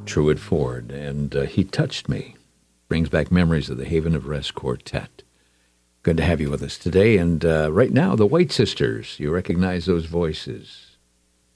Truett Ford, and He Touched Me. Brings back memories of the Haven of Rest Quartet. Good to have you with us today. And right now, the White Sisters. You recognize those voices.